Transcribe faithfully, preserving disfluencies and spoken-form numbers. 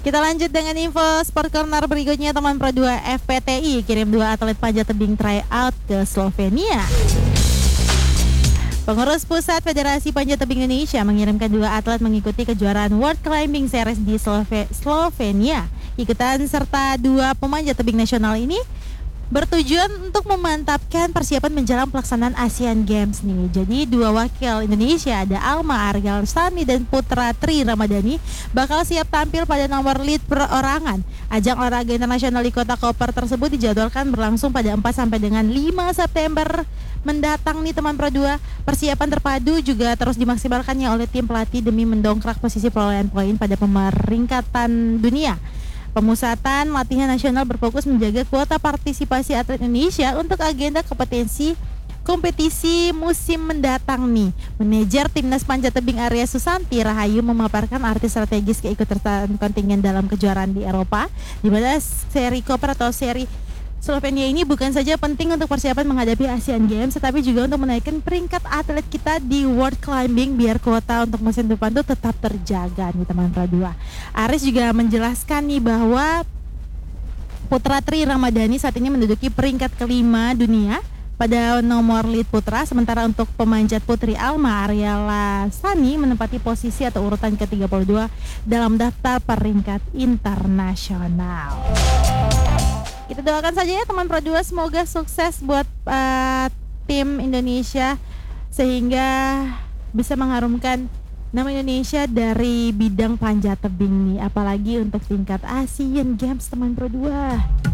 Kita lanjut dengan info Sport Corner berikutnya, teman Pro dua F P T I kirim dua atlet panjat tebing tryout ke Slovenia. Pengurus Pusat Federasi Panjat Tebing Indonesia mengirimkan dua atlet mengikuti kejuaraan World Climbing Series di Slove- Slovenia. Ikutan serta dua pemanjat tebing nasional ini bertujuan untuk memantapkan persiapan menjelang pelaksanaan Asian Games nih. Jadi dua wakil Indonesia, ada Alma Argalsani dan Putra Tri Ramadhani, bakal siap tampil pada nomor lead perorangan. Ajang olahraga internasional di Kota Koper tersebut dijadwalkan berlangsung pada empat sampai dengan lima September mendatang nih teman Pro dua. Persiapan terpadu juga terus dimaksimalkannya oleh tim pelatih demi mendongkrak posisi perolehan poin pada pemeringkatan dunia. Pemusatan latihan nasional berfokus menjaga kuota partisipasi atlet Indonesia untuk agenda kompetensi kompetisi musim mendatang nih. Manajer Timnas Panjat Tebing Arya Susanti Rahayu memaparkan arti strategis keikutsertaan kontingen dalam kejuaraan di Eropa, di mana seri Koper atau seri Slovenia ini bukan saja penting untuk persiapan menghadapi Asian Games, tetapi juga untuk menaikkan peringkat atlet kita di World Climbing biar kuota untuk musim depan tuh tetap terjaga nih teman Pro dua. Aris juga menjelaskan nih bahwa Putra Tri Ramadhani saat ini menduduki peringkat kelima dunia pada nomor lead putra, sementara untuk pemanjat putri Alma Ariela Sani menempati posisi atau urutan ke tiga puluh dua dalam daftar peringkat internasional. Kita doakan saja ya teman Pro dua, semoga sukses buat uh, tim Indonesia sehingga bisa mengharumkan nama Indonesia dari bidang panjat tebing nih, apalagi untuk tingkat Asian Games teman Pro dua.